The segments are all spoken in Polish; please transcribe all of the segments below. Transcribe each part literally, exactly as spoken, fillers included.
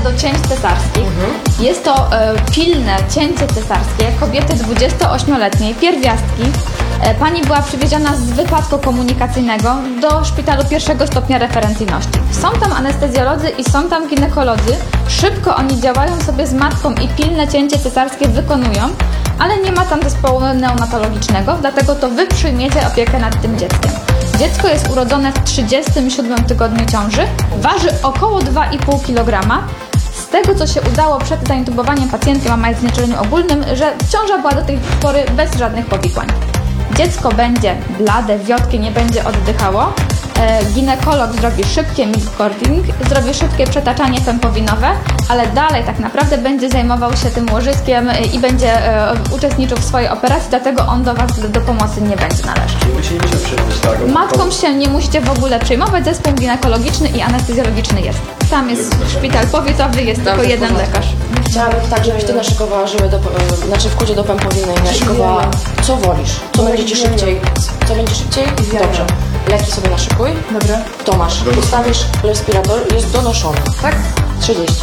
do cięć cesarskich. Mhm. Jest to e, pilne cięcie cesarskie kobiety dwudziestoośmioletniej, pierwiastki. E, pani była przywieziona z wypadku komunikacyjnego do szpitalu pierwszego stopnia referencyjności. Są tam anestezjolodzy i są tam ginekolodzy. Szybko oni działają sobie z matką i pilne cięcie cesarskie wykonują, ale nie ma tam zespołu neonatologicznego, dlatego to wy przyjmiecie opiekę nad tym dzieckiem. Dziecko jest urodzone w trzydziestym siódmym tygodniu ciąży, waży około dwa i pół kilograma. Z tego, co się udało przed zaintubowaniem pacjentki, mama jest w znieczuleniu ogólnym, że ciąża była do tej pory bez żadnych powikłań. Dziecko będzie blade, wiotkie, nie będzie oddychało. E, ginekolog zrobi szybkie milk-cording, zrobi szybkie przetaczanie pępowinowe, ale dalej tak naprawdę będzie zajmował się tym łożyskiem i będzie e, uczestniczył w swojej operacji, dlatego on do Was do, do pomocy nie będzie należał. My się nie musimy przejmować, tak? Matką się nie musicie w ogóle przejmować, zespół ginekologiczny i anestezjologiczny jest. Tam jest szpital powiatowy, jest tylko jeden lekarz. Chciałabym tak, żebyś ty naszykowała żyły, do, znaczy w kudzie do pępowiny i naszykowała. Co wolisz? Co będzie ci szybciej? Co będzie szybciej? Dobrze. Leki sobie naszykuj. Dobra. To masz. Ustawisz respirator, jest donoszony. Tak? trzydzieści.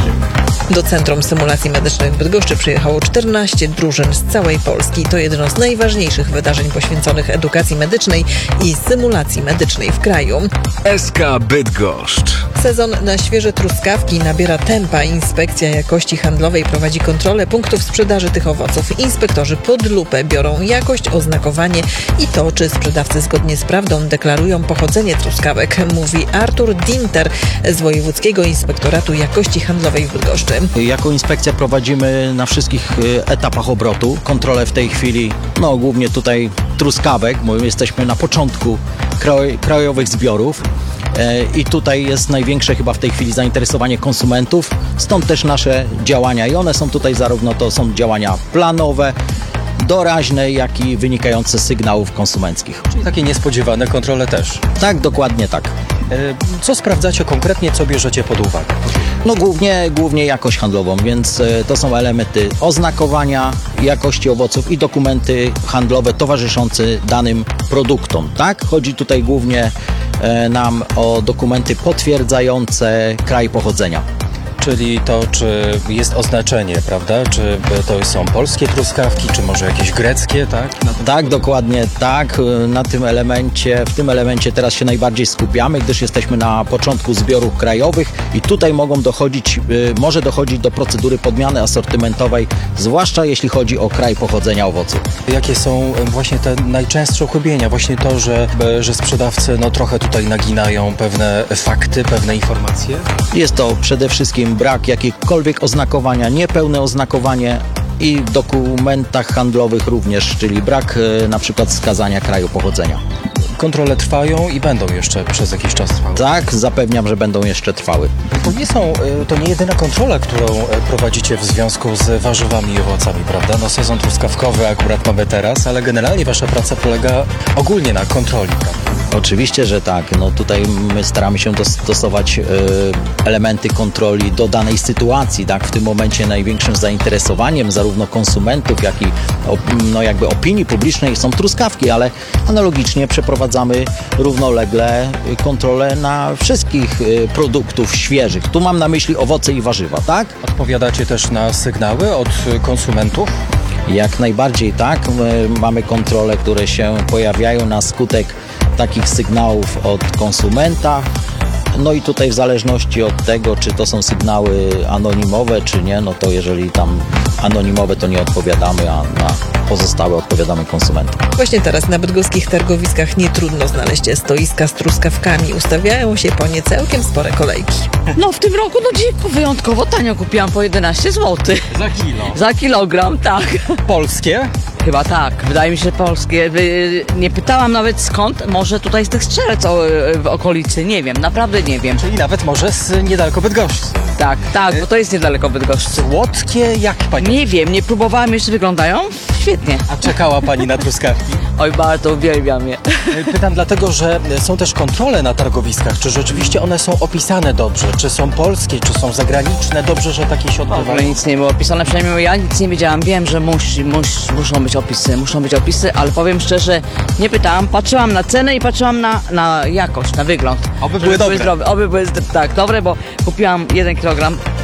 Do Centrum Symulacji Medycznych w Bydgoszczy przyjechało czternaście drużyn z całej Polski. To jedno z najważniejszych wydarzeń poświęconych edukacji medycznej i symulacji medycznej w kraju. S K Bydgoszcz. Sezon na świeże truskawki nabiera tempa. Inspekcja Jakości Handlowej prowadzi kontrolę punktów sprzedaży tych owoców. Inspektorzy pod lupę biorą jakość, oznakowanie i to, czy sprzedawcy zgodnie z prawdą deklarują pochodzenie truskawek, mówi Artur Dinter z Wojewódzkiego Inspektoratu Jakości Handlowej w Bydgoszczy. Jako inspekcja prowadzimy na wszystkich etapach obrotu kontrolę w tej chwili, no głównie tutaj truskawek, bo jesteśmy na początku kraj, krajowych zbiorów. I tutaj jest największe chyba w tej chwili zainteresowanie konsumentów, stąd też nasze działania i one są tutaj zarówno to są działania planowe, doraźne, jak i wynikające z sygnałów konsumenckich. Czyli takie niespodziewane kontrole też. Tak, dokładnie tak. Co sprawdzacie konkretnie, co bierzecie pod uwagę? No głównie, głównie jakość handlową, więc to są elementy oznakowania jakości owoców i dokumenty handlowe towarzyszące danym produktom, tak? Chodzi tutaj głównie nam o dokumenty potwierdzające kraj pochodzenia. Czyli to, czy jest oznaczenie, prawda? Czy to są polskie truskawki, czy może jakieś greckie, tak? Tak, dokładnie tak. Na tym elemencie, w tym elemencie teraz się najbardziej skupiamy, gdyż jesteśmy na początku zbiorów krajowych i tutaj mogą dochodzić, może dochodzić do procedury podmiany asortymentowej, zwłaszcza jeśli chodzi o kraj pochodzenia owoców. Jakie są właśnie te najczęstsze uchybienia? Właśnie to, że, że sprzedawcy no, trochę tutaj naginają pewne fakty, pewne informacje? Jest to przede wszystkim brak jakiegokolwiek oznakowania, niepełne oznakowanie i w dokumentach handlowych również, czyli brak e, na przykład wskazania kraju pochodzenia. Kontrole trwają i będą jeszcze przez jakiś czas trwały. Tak, zapewniam, że będą jeszcze trwały. To nie są, to nie jedyna kontrola, którą prowadzicie w związku z warzywami i owocami, prawda? No sezon truskawkowy akurat mamy teraz, ale generalnie wasza praca polega ogólnie na kontroli, prawda? Oczywiście, że tak. No tutaj my staramy się dostosować y, elementy kontroli do danej sytuacji, tak? W tym momencie największym zainteresowaniem zarówno konsumentów, jak i op, no jakby opinii publicznej są truskawki, ale analogicznie przeprowadzamy równolegle kontrolę na wszystkich y, produktów świeżych. Tu mam na myśli owoce i warzywa, tak? Odpowiadacie też na sygnały od konsumentów? Jak najbardziej tak. My mamy kontrole, które się pojawiają na skutek takich sygnałów od konsumenta. No i tutaj w zależności od tego, czy to są sygnały anonimowe, czy nie, no to jeżeli tam anonimowe, to nie odpowiadamy, a na pozostałe odpowiadamy konsumentom. Właśnie teraz na bydgoskich targowiskach nie trudno znaleźć stoiska z truskawkami. Ustawiają się po nie całkiem spore kolejki. No w tym roku no dziwko, wyjątkowo tanio kupiłam po jedenaście złotych. Za kilo? Za kilogram, tak. Polskie? Chyba tak, wydaje mi się polskie. Nie pytałam nawet skąd, może tutaj z tych Strzelec w okolicy, nie wiem, naprawdę nie wiem. Czyli nawet może z niedaleko Bydgoszczy. Tak, tak, bo to jest niedaleko Bydgoszczy. Słodkie jak pani? Nie wiem, nie próbowałam, jeszcze wyglądają świetnie. A czekała pani na truskawki? Oj, bardzo uwielbiam je. Pytam dlatego, że są też kontrole na targowiskach, czy rzeczywiście one są opisane dobrze, czy są polskie, czy są zagraniczne, dobrze, że takie się W ogóle odbywają. nic nie było opisane, przynajmniej ja nic nie wiedziałam, wiem, że musi, mus, muszą być opisy, muszą być opisy, ale powiem szczerze, nie pytałam, patrzyłam na cenę i patrzyłam na, na jakość, na wygląd. Oby Żeby były dobre. zdrowe, oby były tak dobre, bo kupiłam jeden kilogram